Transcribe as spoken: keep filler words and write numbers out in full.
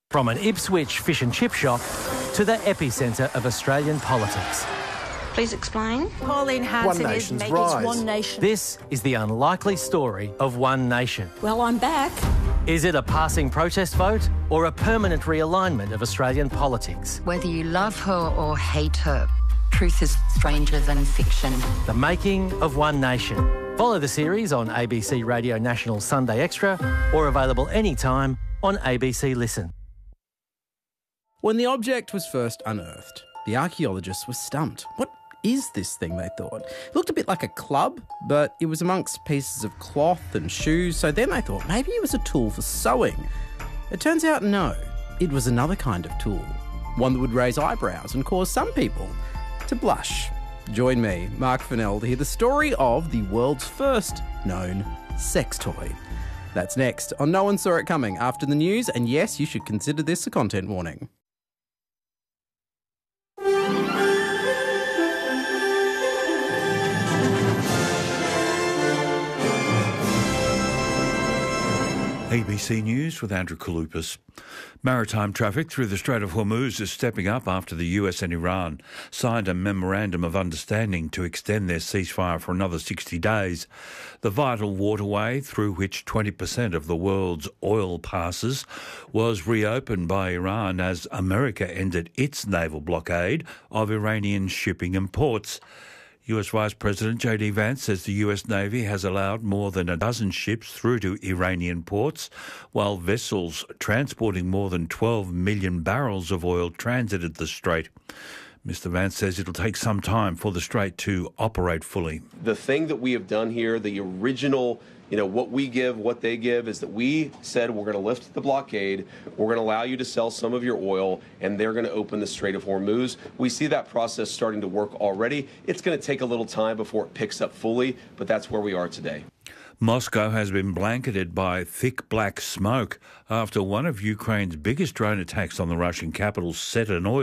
From an Ipswich fish and chip shop to the epicentre of Australian politics. Please explain. Pauline Hanson One is Nation's make rise. it One Nation. This is the unlikely story of One Nation. Well, I'm back. Is it a passing protest vote or a permanent realignment of Australian politics? Whether you love her or hate her, truth is stranger than fiction. The making of One Nation. Follow the series on A B C Radio National Sunday Extra or available anytime on A B C Listen. When the object was first unearthed, the archaeologists were stumped. What is this thing, they thought? It looked a bit like a club, but it was amongst pieces of cloth and shoes, so then they thought maybe it was a tool for sewing. It turns out no, it was another kind of tool, one that would raise eyebrows and cause some people to blush. Join me, Mark Fennell, to hear the story of the world's first known sex toy. That's next on No One Saw It Coming after the news, and yes, you should consider this a content warning. A B C News with Andrew Kalupas. Maritime traffic through the Strait of Hormuz is stepping up after the U S and Iran signed a memorandum of understanding to extend their ceasefire for another sixty days. The vital waterway through which twenty percent of the world's oil passes was reopened by Iran as America ended its naval blockade of Iranian shipping and ports. U S Vice President J D Vance says the U S Navy has allowed more than a dozen ships through to Iranian ports, while vessels transporting more than twelve million barrels of oil transited the strait. Mister Vance says it'll take some time for the strait to operate fully. The thing that we have done here, the original, you know, what we give, what they give, is that we said we're going to lift the blockade, we're going to allow you to sell some of your oil, and they're going to open the Strait of Hormuz. We see that process starting to work already. It's going to take a little time before it picks up fully, but that's where we are today. Moscow has been blanketed by thick black smoke after one of Ukraine's biggest drone attacks on the Russian capital set an oil